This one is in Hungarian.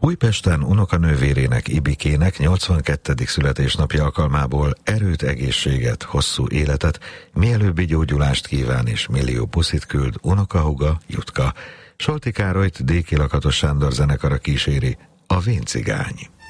Újpesten unokanővérének, Ibikének 82. születésnapja alkalmából erőt, egészséget, hosszú életet, mielőbbi gyógyulást kíván és millió puszit küld unokahúga, Jutka. Solti Károlyt Déki Lakatos Sándor zenekara kíséri a Vén cigány.